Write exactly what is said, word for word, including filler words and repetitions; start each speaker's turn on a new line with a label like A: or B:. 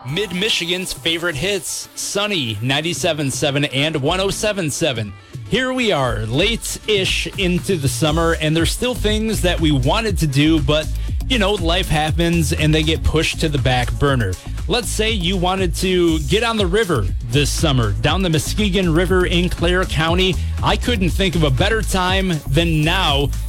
A: Mid-Michigan's favorite hits, Sunny, ninety-seven point seven and one oh seven point seven. Here we are, late-ish into the summer, and there's still things that we wanted to do, but, you know, life happens and they get pushed to the back burner. Let's say you wanted to get on the river this summer, down the Muskegon River in Clare County. I couldn't think of a better time than now